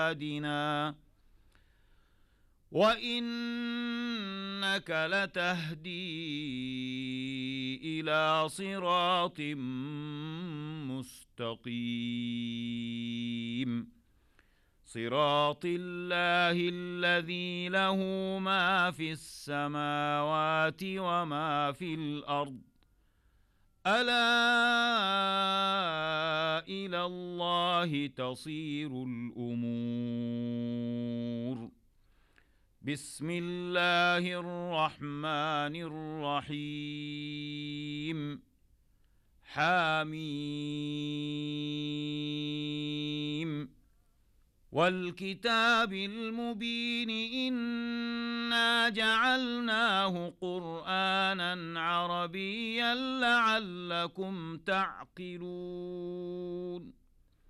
عبادنا وإنك لتهدي إلى صراط مستقيم صراط الله الذي له ما في السماوات وما في الأرض ألا إلى الله تصير الأمور بسم الله الرحمن الرحيم حميم والكتاب المبين إنا جعلناه قرآنا عربيا لعلكم تعقلون